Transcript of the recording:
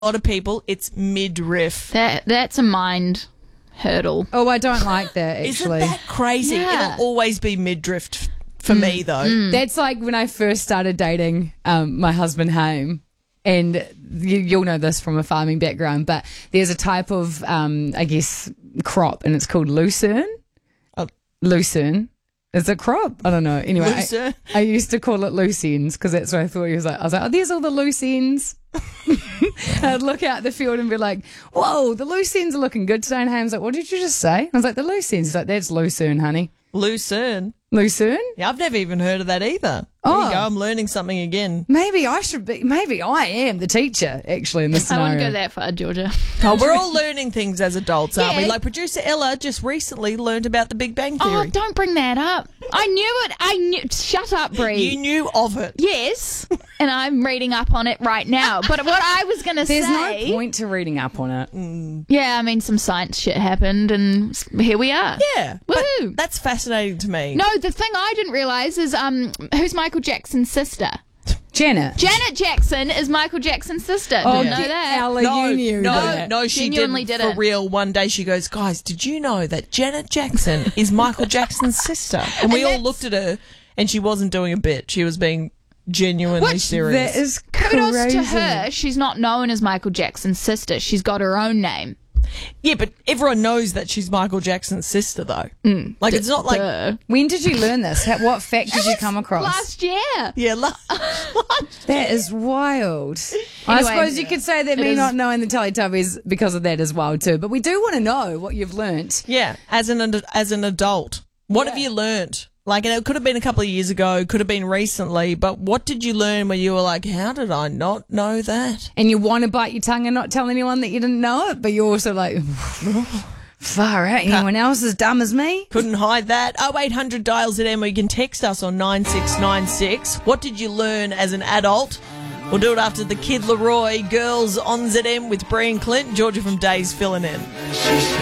lot of people, it's midriff. That's a mind hurdle. Oh, I don't like that, actually. Isn't that crazy? Yeah. It'll always be midriff for me, though. That's like when I first started dating my husband, Haim. And you'll know this from a farming background, but there's a type of, I guess, crop, and it's called lucerne. Oh. Lucerne. Is it crop? I don't know. Anyway, Lucerne? I used to call it loose ends because that's what I thought he was like. I was like, oh, there's all the loose ends. I'd look out the field and be like, whoa, the loose ends are looking good today. And Haim's like, what did you just say? I was like, the loose ends. He's like, that's lucerne, honey. Lucerne. Lucerne? Yeah, I've never even heard of that either. There you go. I'm learning something again. Maybe I am the teacher, actually, in this I scenario. wouldn't go that far, Georgia. Oh, we're all learning things as adults, aren't we? Yeah. Like producer Ella just recently learned about the Big Bang Theory. Oh, don't bring that up. I knew it. Shut up, Bree. You knew of it. Yes, and I'm reading up on it right now. But what I was going to say... There's no point to reading up on it. Yeah, I mean, some science shit happened, and here we are. Yeah. But Woohoo. that's fascinating to me. No, the thing I didn't realise is who's Michael Jackson's sister? Janet. Janet Jackson is Michael Jackson's sister. Oh, Didn't know that. Ella, you knew that. No, she Genuinely didn't. did For it. real, one day she goes, guys, did you know that Janet Jackson is Michael Jackson's sister? And we all looked at her, and she wasn't doing a bit. She was being genuinely serious. That is crazy. Kudos to her. She's not known as Michael Jackson's sister. She's got her own name. Yeah, but everyone knows that she's Michael Jackson's sister, though. Like, it's not like... Duh. When did you learn this? What fact did you come across? Last year. Yeah, That is wild. I Anyway, suppose you could say that me is. not knowing the Teletubbies because of that is wild too. But we do want to know what you've learnt. yeah, as an adult. What have you learnt? Like, and it could have been a couple of years ago, could have been recently, but what did you learn where you were like, how did I not know that? And you want to bite your tongue and not tell anyone that you didn't know it, but you're also like, far out. Anyone else as dumb as me? Couldn't hide that. 0800 dials at M, or you can text us on 9696. What did you learn as an adult? We'll do it after the Kid Leroy Girls on ZM with Bree and Clint. Georgia from Days filling in.